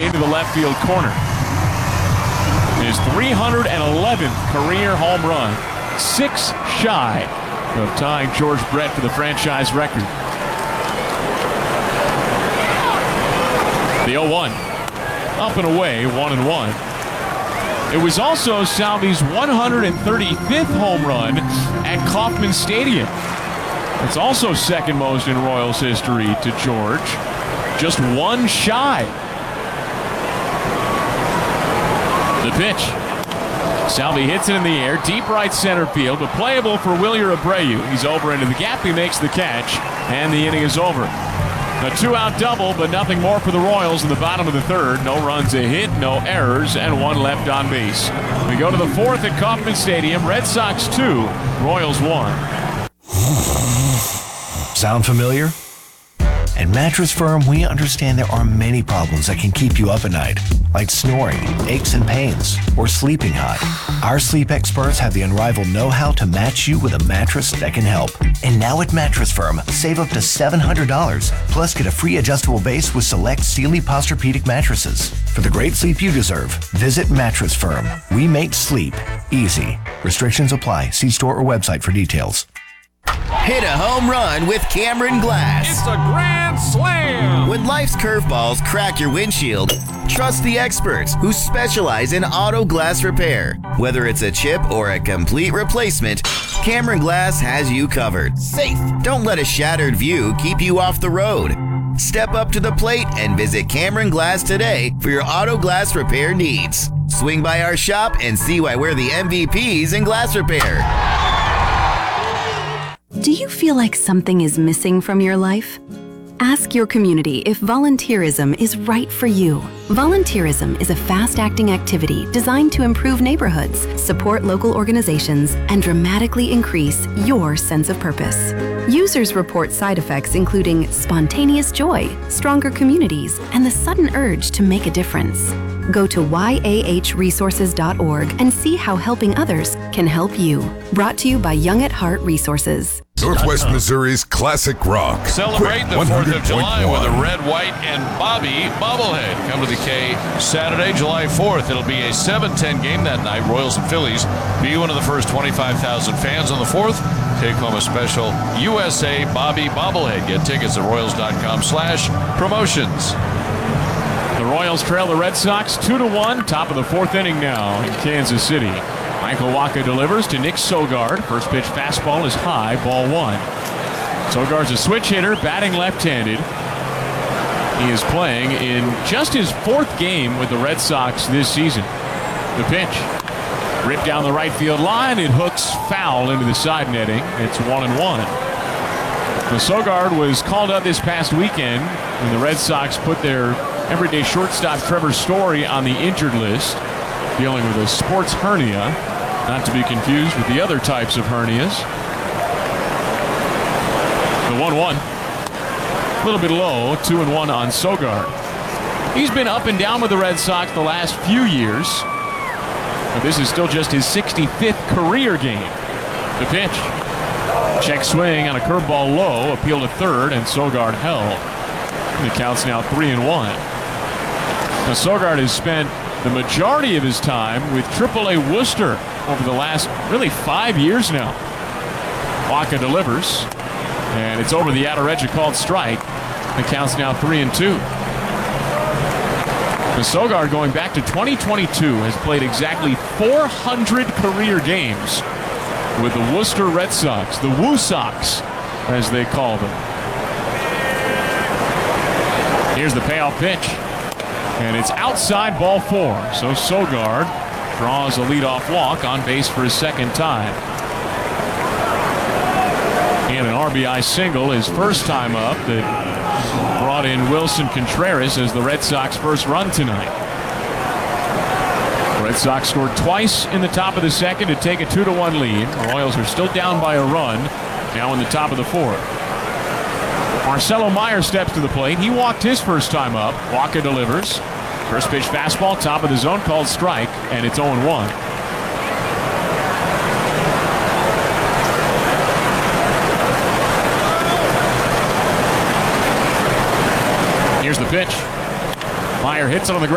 into the left field corner. His 311th career home run, 6 shy of tying George Brett for the franchise record. The 0-1, up and away, 1-1. It was also Salvi's 135th home run at Kauffman Stadium. It's also second most in Royals history to George, just 1 shy. The pitch. Salvi hits it in the air, deep right center field, but playable for Wilyer Abreu. He's over into the gap, he makes the catch, and the inning is over. A 2-out double, but nothing more for the Royals in the bottom of the third. No runs, a hit, no errors, and 1 left on base. We go to the 4th at Kauffman Stadium. Red Sox 2, Royals 1. Sound familiar? At Mattress Firm, we understand there are many problems that can keep you up at night, like snoring, aches and pains, or sleeping hot. Our sleep experts have the unrivaled know-how to match you with a mattress that can help. And now at Mattress Firm, save up to $700, plus get a free adjustable base with select Sealy Posturepedic mattresses. For the great sleep you deserve, visit Mattress Firm. We make sleep easy. Restrictions apply. See store or website for details. Hit a home run with Cameron Glass. It's a grand slam. When life's curveballs crack your windshield, trust the experts who specialize in auto glass repair. Whether it's a chip or a complete replacement, Cameron Glass has you covered. Safe. Don't let a shattered view keep you off the road. Step up to the plate and visit Cameron Glass today for your auto glass repair needs. Swing by our shop and see why we're the MVPs in glass repair. Do you feel like something is missing from your life? Ask your community if volunteerism is right for you. Volunteerism is a fast-acting activity designed to improve neighborhoods, support local organizations, and dramatically increase your sense of purpose. Users report side effects including spontaneous joy, stronger communities, and the sudden urge to make a difference. Go to yahresources.org and see how helping others can help you. Brought to you by Young at Heart Resources. Northwest Missouri's classic rock. Celebrate the 4th of July with a red, white, and Bobby bobblehead. Come to the K Saturday, July 4th. It'll be a 7-10 game that night. Royals and Phillies. Be one of the first 25,000 fans on the 4th. Take home a special USA Bobby bobblehead. Get tickets at royals.com/promotions. The Royals trail the Red Sox 2-1. Top of the 4th inning now in Kansas City. Michael Wacha delivers to Nick Sogard. First pitch fastball is high, ball 1. Sogard's a switch hitter, batting left-handed. He is playing in just his 4th game with the Red Sox this season. The pitch. Ripped down the right field line. It hooks foul into the side netting. It's 1-1. The Sogard was called up this past weekend when the Red Sox put their everyday shortstop Trevor Story on the injured list, dealing with a sports hernia, not to be confused with the other types of hernias. The 1-1, a little bit low, 2-1 on Sogard. He's been up and down with the Red Sox the last few years, but this is still just his 65th career game. The pitch, check swing on a curveball low, appeal to third, and Sogard held. The count's now 3-1. Now Sogard has spent the majority of his time with AAA Worcester over the last really 5 years now. Wacha delivers, and it's over the outer edge, a called strike. The count's now 3-2. The Sogard, going back to 2022, has played exactly 400 career games with the Worcester Red Sox, the Woo Sox, as they call them. Here's the payoff pitch. And it's outside, ball 4. So Sogard draws a leadoff walk, on base for his 2nd time. And an RBI single, his first time up, that brought in Wilson Contreras as the Red Sox first run tonight. The Red Sox scored twice in the top of the 2nd to take a 2-1 lead. The Royals are still down by a run, now in the top of the 4th. Marcelo Meyer steps to the plate. He walked his first time up. Wacha delivers. First pitch fastball, top of the zone, called strike, and it's 0-1. Here's the pitch. Meyer hits it on the ground.